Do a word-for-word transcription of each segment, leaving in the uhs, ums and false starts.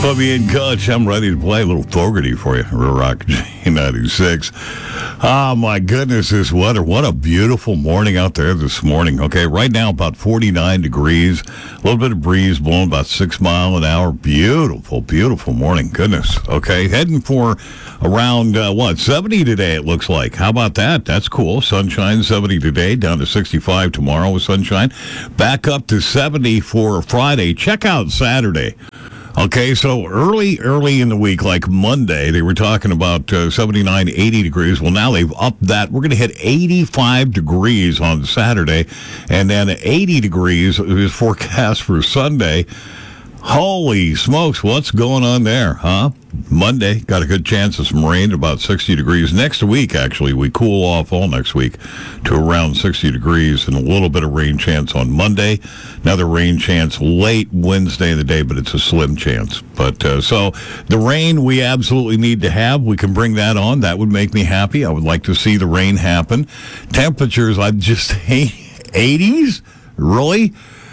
Put me in, Coach. I'm ready to play a little Fogarty for you. Real Rock J ninety-six. Oh, my goodness, this weather. What a beautiful morning out there this morning. Okay, right now about forty-nine degrees. A little bit of breeze blowing about six mile an hour. Beautiful, beautiful morning. Goodness. Okay, heading for around, uh, what, seventy today it looks like. How about that? That's cool. Sunshine, seventy today, down to sixty-five tomorrow with sunshine. Back up to seventy for Friday. Check out Saturday. Okay, so early, early in the week, like Monday, they were talking about uh, seventy-nine, eighty degrees. Well, now they've upped that. We're going to hit eighty-five degrees on Saturday, and then eighty degrees is forecast for Sunday. Holy smokes, what's going on there, huh? Monday, got a good chance of some rain, about sixty degrees. Next week, actually, we cool off all next week to around sixty degrees and a little bit of rain chance on Monday. Another rain chance late Wednesday of the day, but it's a slim chance. But uh, so the rain we absolutely need to have. We can bring that on. That would make me happy. I would like to see the rain happen. Temperatures, I'd just say eighties? Really?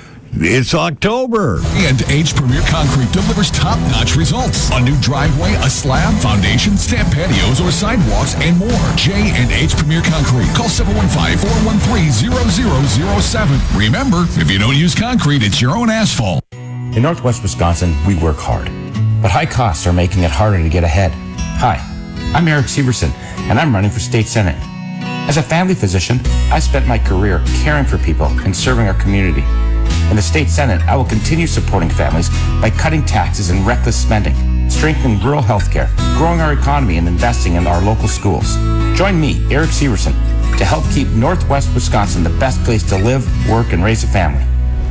It's October. J and H Premier Concrete delivers top-notch results. A new driveway, a slab, foundation, stamp patios, or sidewalks, and more. J and H Premier Concrete. Call seven one five, four one three, zero zero zero seven. Remember, if you don't use concrete, it's your own asphalt. In Northwest Wisconsin, we work hard, but high costs are making it harder to get ahead. Hi, I'm Eric Severson, and I'm running for state senate. As a family physician, I spent my career caring for people and serving our community. In the state senate, I will continue supporting families by cutting taxes and reckless spending, strengthening rural health care, growing our economy, and investing in our local schools. Join me, Eric Severson, to help keep Northwest Wisconsin the best place to live, work, and raise a family.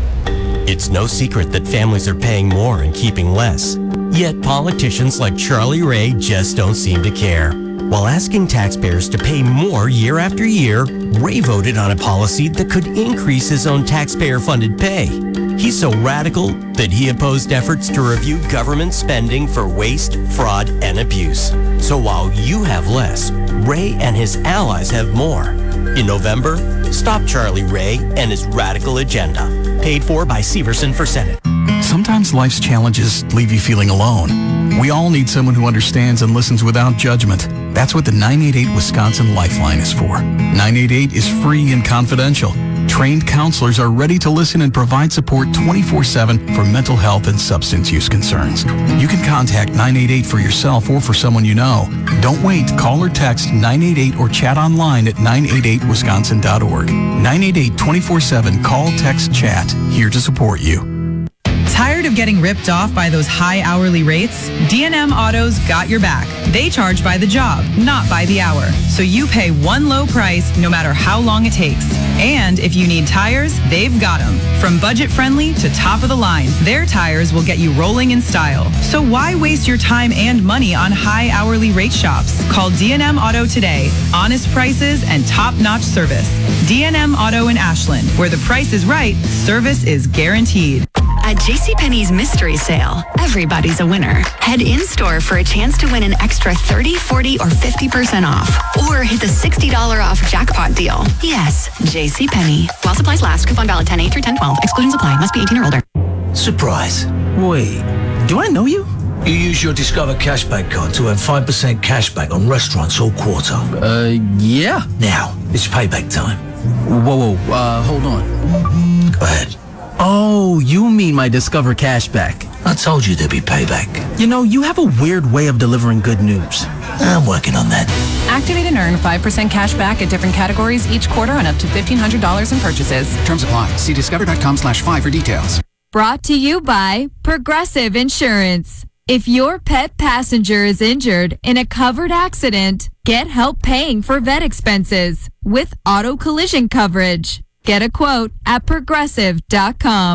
It's no secret that families are paying more and keeping less. Yet politicians like Charlie Ray just don't seem to care. While asking taxpayers to pay more year after year, Ray voted on a policy that could increase his own taxpayer-funded pay. He's so radical that he opposed efforts to review government spending for waste, fraud, and abuse. So while you have less, Ray and his allies have more. In November, stop Charlie Ray and his radical agenda. Paid for by Severson for Senate. Sometimes life's challenges leave you feeling alone. We all need someone who understands and listens without judgment. That's what the nine eight eight Wisconsin Lifeline is for. nine eight eight is free and confidential. Trained counselors are ready to listen and provide support twenty-four seven for mental health and substance use concerns. You can contact nine eight eight for yourself or for someone you know. Don't wait. Call or text nine eight eight or chat online at nine eight eight wisconsin dot org. nine eight eight, twenty-four seven, call, text, chat. Here to support you. Tired of getting ripped off by those high hourly rates? D and M Auto's got your back. They charge by the job, not by the hour. So you pay one low price no matter how long it takes. And if you need tires, they've got them. From budget-friendly to top of the line, their tires will get you rolling in style. So why waste your time and money on high hourly rate shops? Call D and M Auto today. Honest prices and top-notch service. D and M Auto in Ashland, where the price is right, service is guaranteed. At JCPenney's Mystery Sale, everybody's a winner. Head in-store for a chance to win an extra thirty, forty, or fifty percent off. Or hit the sixty dollars off jackpot deal. Yes, JCPenney. While supplies last, coupon valid ten eight through ten twelve. Excluding supply. Must be eighteen or older. Surprise. Wait, do I know you? You use your Discover Cashback card to earn five percent cashback on restaurants all quarter. Uh, yeah. Now, it's payback time. Whoa, whoa, uh, hold on. Go ahead. Oh, you mean my Discover Cashback. I told you there'd be payback. You know, you have a weird way of delivering good news. I'm working on that. Activate and earn five percent cash back at different categories each quarter on up to fifteen hundred dollars in purchases. Terms apply. See discover.com slash five for details. Brought to you by Progressive Insurance. If your pet passenger is injured in a covered accident, get help paying for vet expenses with auto collision coverage. Get a quote at progressive dot com.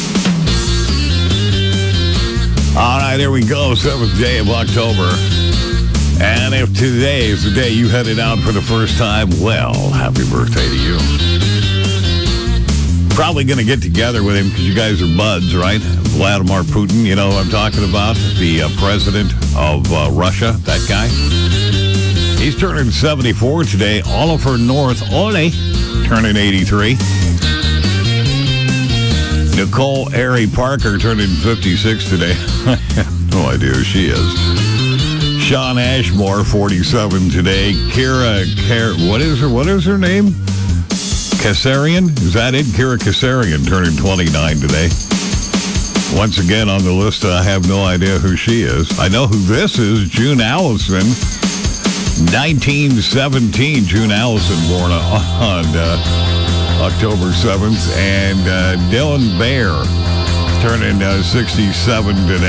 All right, there we go. seventh day of October. And if today is the day you headed out for the first time, well, happy birthday to you. Probably going to get together with him because you guys are buds, right? Vladimir Putin, you know who I'm talking about? The uh, president of uh, Russia, that guy. He's turning seventy-four today. Oliver North Ole turning eighty-three. Nicole Airy Parker turning fifty-six today. No idea who she is. Shawn Ashmore, forty-seven today. Kira, Car- what is her, what is her name? Kasarian? Is that it? Kira Kasarian turning twenty-nine today. Once again on the list, I have no idea who she is. I know who this is, June Allison. nineteen seventeen, June Allison born on uh, October seventh. And uh, Dylan Baer turning uh, sixty-seven today.